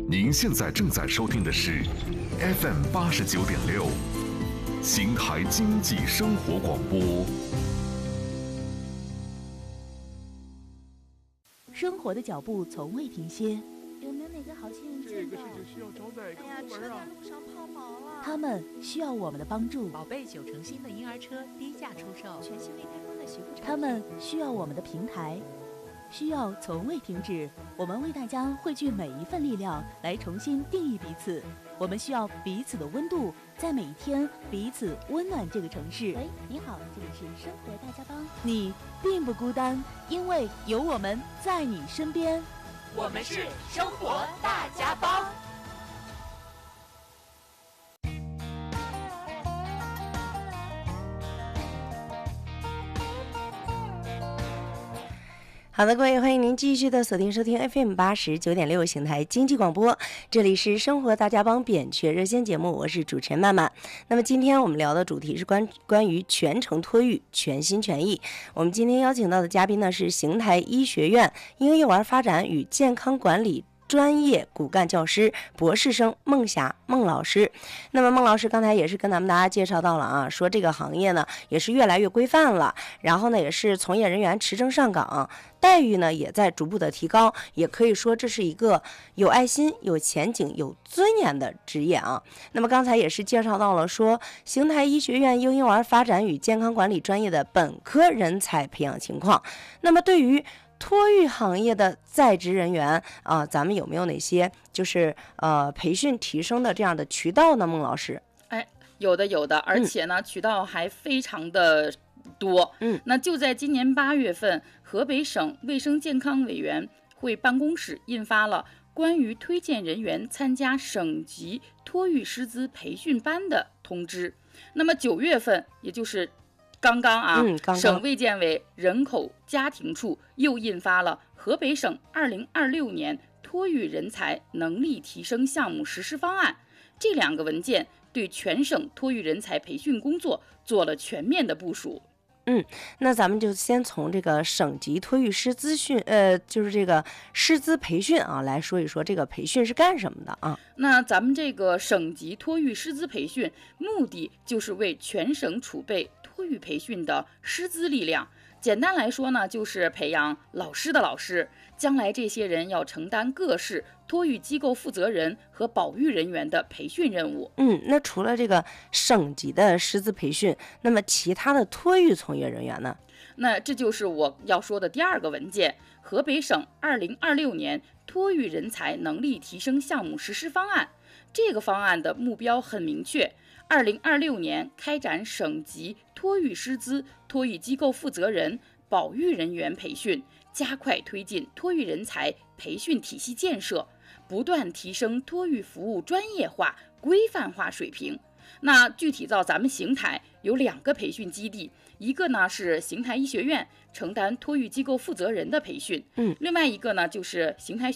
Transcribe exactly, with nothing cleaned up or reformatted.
您现在正在收听的是 F M 八十九点六，邢台经济生活广播。 生活的脚步从未停歇， 有没有哪个好心人见到？ 这个事情需要找哪个部门啊？ 哎呀，车在路上抛锚了。 他们需要我们的帮助。 宝贝九成新的婴儿车低价出售， 全新未开封的媳妇产品。 他们需要我们的平台，需要从未停止。我们为大家汇聚每一份力量，来重新定义彼此。我们需要彼此的温度，在每一天彼此温暖这个城市。 喂，你好，这里是生活大家帮。 你并不孤单，因为有我们在你身边。 我们是生活大家帮。 好的，各位，欢迎您继续的锁定收听 F M 八十九点六邢台经济广播，这里是生活大家帮扁鹊热线节目，我是主持人曼曼。那么今天我们聊的主题是关关于全程托育，全心全意。我们今天邀请到的嘉宾呢是邢台医学院婴幼儿发展与健康管理专业骨干教师、博士生孟霞孟老师。那么孟老师刚才也是跟咱们大家介绍到了啊，说这个行业呢也是越来越规范了，然后呢也是从业人员持证上岗，待遇呢也在逐步的提高，也可以说这是一个有爱心、有前景、有尊严的职业啊。那么刚才也是介绍到了说，邢台医学院婴幼儿发展与健康管理专业的本科人才培养情况。那么对于托育行业的在职人员啊、呃，咱们有没有哪些就是呃培训提升的这样的渠道呢？孟老师， 哎，有的有的，而且呢、嗯、渠道还非常的多。嗯，那就在今年八月份，河北省卫生健康委员会办公室印发了关于推荐人员参加省级托育师资培训班的通知。那么九月份，也就是刚刚啊、嗯、刚刚省卫健委人口家庭处又印发了河北省二零二六年托育人才能力提升项目实施方案，这两个文件对全省托育人才培训工作做了全面的部署。 嗯，那咱们就先从这个省级托育师资训，呃，就是这个师资培训啊，来说一说这个培训是干什么的啊？ 那咱们这个省级托育师资培训，目的就是为全省储备托育培训的师资力量。简单来说呢，就是培养老师的老师，将来这些人要承担各市托育机构负责人和保育人员的培训任务。 嗯，那除了这个省级的师资培训，那么其他的托育从业人员呢？ 那这就是我要说的第二个文件，河北省二零二六年托育人才能力提升项目实施方案。这个方案的目标很明确，二零二六年开展省级托育师资、托育机构负责人、保育人员培训，加快推进托育人才培训体系建设，不断提升托育服务专业化、规范化水平。那具体到咱们邢台有两个培训基地，一个呢是邢台医学院承担托育机构负责人的培训，嗯，另外一个呢就是邢台